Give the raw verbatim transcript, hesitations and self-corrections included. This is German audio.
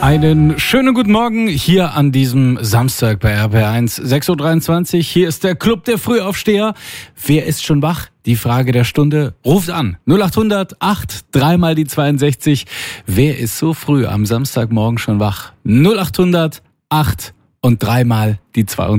Einen schönen guten Morgen hier an diesem Samstag bei R P R eins, sechs Uhr dreiundzwanzig. Hier ist der Club der Frühaufsteher. Wer ist schon wach? Die Frage der Stunde. Ruft an. null acht hundert acht, dreimal die zweiundsechzig. Wer ist so früh am Samstagmorgen schon wach? null acht hundert acht und dreimal die zweiundsechzig.